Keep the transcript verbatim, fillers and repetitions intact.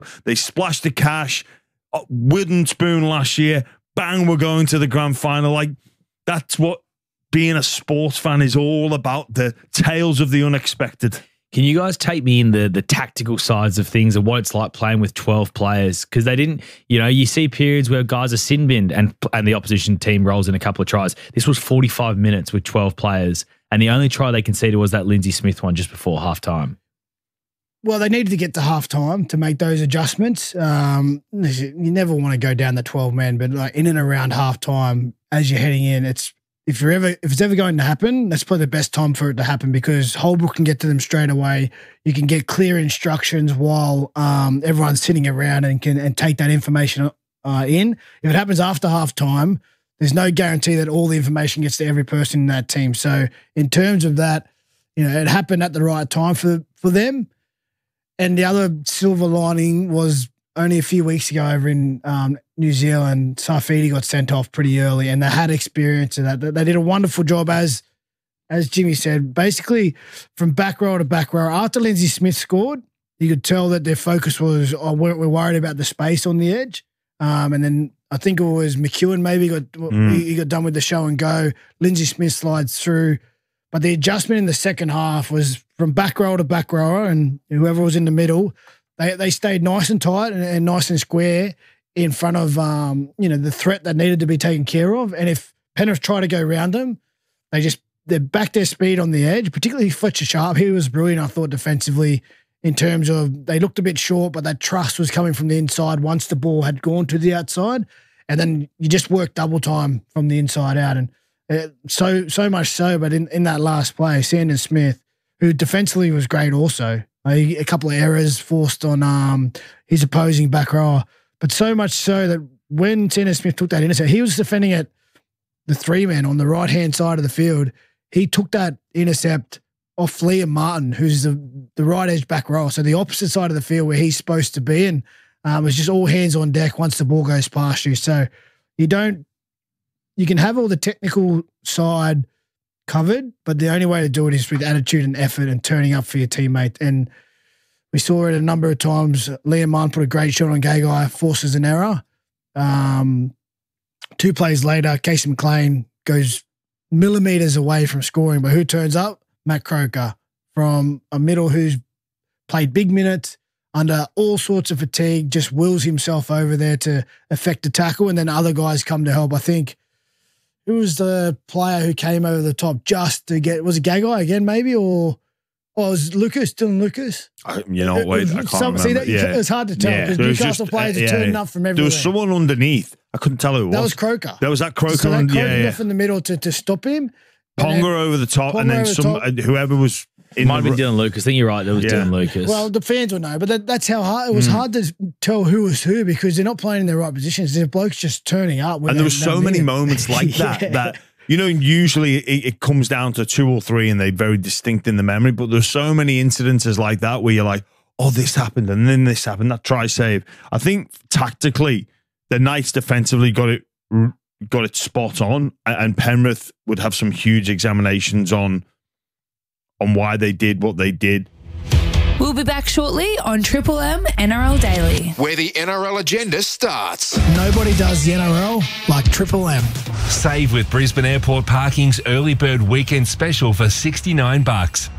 They splashed the cash. Wooden spoon last year. Bang, we're going to the grand final. Like, that's what being a sports fan is all about, the tales of the unexpected. Can you guys take me in the the tactical sides of things and what it's like playing with twelve players? Because they didn't, you know, you see periods where guys are sin binned and, and the opposition team rolls in a couple of tries. This was forty-five minutes with twelve players, and the only try they conceded was that Lindsay Smith one just before halftime. Well, they needed to get to halftime to make those adjustments. Um, you never want to go down the twelve men, but like in and around halftime, as you're heading in, it's if you're ever if it's ever going to happen, that's probably the best time for it to happen because Holbrook can get to them straight away. You can get clear instructions while um, everyone's sitting around and can and take that information uh, in. If it happens after halftime, there's no guarantee that all the information gets to every person in that team. So in terms of that, you know, it happened at the right time for for them. And the other silver lining was only a few weeks ago over in um, New Zealand, Saifiti got sent off pretty early and they had experience in that. They did a wonderful job, as as Jimmy said, basically from back row to back row. After Lindsay Smith scored, you could tell that their focus was, oh, we're, we're worried about the space on the edge. Um, and then I think it was McEwen maybe got mm. he, he got done with the show and go. Lindsay Smith slides through. But the adjustment in the second half was from back row to back row, and whoever was in the middle, they they stayed nice and tight and, and nice and square in front of um, you know, the threat that needed to be taken care of. And if Penrith tried to go around them, they just they backed their speed on the edge, particularly Fletcher Sharp. He was brilliant, I thought, defensively in terms of they looked a bit short, but that trust was coming from the inside once the ball had gone to the outside. And then you just work double time from the inside out. And Uh, so so much so, but in, in that last play, Sandon Smith, who defensively was great also, uh, he, a couple of errors forced on um, his opposing back rower, but so much so that when Sandon Smith took that intercept, he was defending at the three men on the right-hand side of the field. He took that intercept off Liam Martin, who's the, the right edge back row, so the opposite side of the field where he's supposed to be, and um, it's just all hands on deck once the ball goes past you. So you don't You can have all the technical side covered, but the only way to do it is with attitude and effort and turning up for your teammate. And we saw it a number of times. Liam Martin put a great shot on Gagai, forces an error. Um, two plays later, Casey McLean goes millimetres away from scoring, but who turns up? Matt Croker from a middle who's played big minutes under all sorts of fatigue, just wills himself over there to effect a tackle, and then other guys come to help. I think who was the player who came over the top just to get, was it Gagai again maybe, or or was Lucas, Dylan Lucas? I, you know, wait, I can't Some, remember. See, that, yeah. It's hard to tell because yeah. Newcastle just, players uh, are turning yeah. up from everywhere. There was someone underneath. I couldn't tell who it was. That was Croker. That was that Croker. So that Croker yeah, yeah. off in the middle to, to stop him. Ponga over the top, Ponga and then some the whoever was in Might the, have been Dylan Lucas. I think you're right. There was yeah. Dylan Lucas. Well, the fans will know, but that, that's how hard it was. Mm. Hard to tell who was who because they're not playing in their right positions. There's blokes just turning up, and there were so many moments like that. yeah. That you know, usually it, it comes down to two or three, and they're very distinct in the memory. But there's so many incidences like that where you're like, "Oh, this happened, and then this happened." That try save. I think tactically, the Knights defensively got it. got it spot on, and Penrith would have some huge examinations on on why they did what they did. We'll be back shortly on Triple M N R L Daily, where the N R L agenda starts. Nobody does the N R L like Triple M. Save with Brisbane Airport Parking's early bird weekend special for sixty-nine bucks.